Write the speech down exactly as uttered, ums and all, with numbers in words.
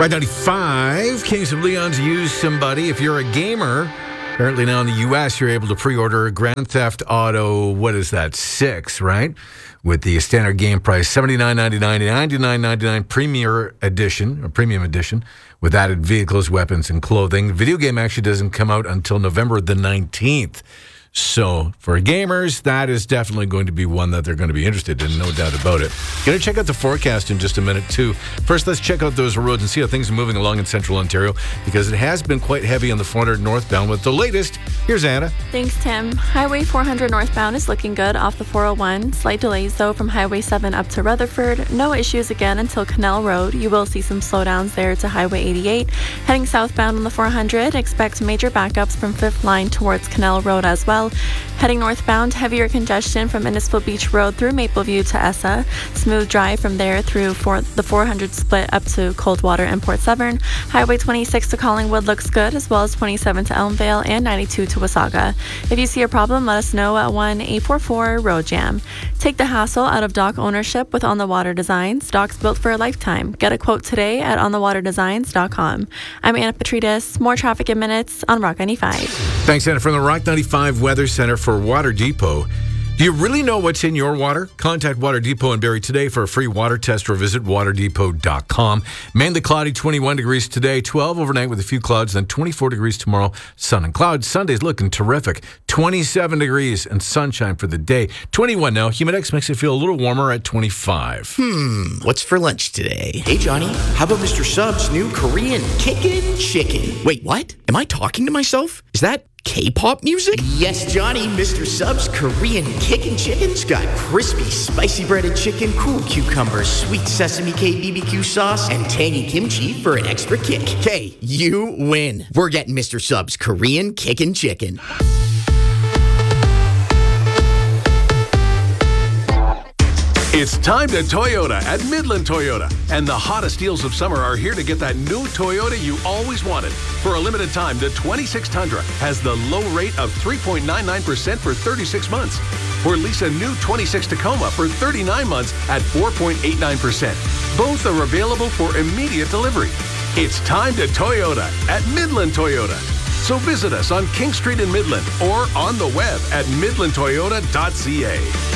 Ride ninety-five, Kings of Leon's Use Somebody. If you're a gamer, apparently now in the U S, you're able to pre-order Grand Theft Auto, what is that, six, right? With the standard game price, seventy-nine ninety-nine, ninety-nine ninety-nine Premier Edition, or Premium Edition, with added vehicles, weapons, and clothing. The video game actually doesn't come out until November the nineteenth. So for gamers, that is definitely going to be one that they're going to be interested in, no doubt about it. Going to check out the forecast in just a minute, too. First, let's check out those roads and see how things are moving along in central Ontario, because it has been quite heavy on the four hundred northbound. With the latest, here's Anna. Thanks, Tim. Highway four hundred northbound is looking good off the four oh one. Slight delays, though, from Highway seven up to Rutherford. No issues again until Canal Road. You will see some slowdowns there to Highway eighty-eight. Heading southbound on the four hundred, expect major backups from fifth line towards Canal Road as well. Heading northbound, heavier congestion from Municipal Beach Road through Mapleview to Essa. Smooth drive from there through for the four hundred split up to Coldwater and Port Severn. Highway twenty-six to Collingwood looks good, as well as twenty-seven to Elmvale and ninety-two to Wasaga. If you see a problem, let us know at one eight four four road jam. Take the hassle out of dock ownership with On the Water Designs. Docks built for a lifetime. Get a quote today at on the water designs dot com. I'm Anna Petridis. More traffic in minutes on Rock ninety-five. Thanks, Anna. From the Rock ninety-five Weather Center for Water Depot. Do you really know what's in your water? Contact Water Depot in Barrie today for a free water test or visit water depot dot com. Mainly cloudy, twenty-one degrees today, twelve overnight with a few clouds, then twenty-four degrees tomorrow, sun and clouds. Sunday's looking terrific. twenty-seven degrees and sunshine for the day. twenty-one now. Humidex makes it feel a little warmer at twenty-five. Hmm, what's for lunch today? Hey, Johnny, how about Mister Sub's new Korean Kickin' Chicken? Wait, what? Am I talking to myself? Is that K-pop music? Yes, Johnny, Mister Sub's Korean Kickin' Chicken's got crispy, spicy breaded chicken, cool cucumbers, sweet sesame K B B Q sauce, and tangy kimchi for an extra kick. Hey, you win. We're getting Mister Sub's Korean Kickin' Chicken. It's time to Toyota at Midland Toyota. And the hottest deals of summer are here to get that new Toyota you always wanted. For a limited time, the twenty-six Tundra has the low rate of three point nine nine percent for thirty-six months. Or lease a new twenty-six Tacoma for thirty-nine months at four point eight nine percent. Both are available for immediate delivery. It's time to Toyota at Midland Toyota. So visit us on King Street in Midland or on the web at midland toyota dot c a.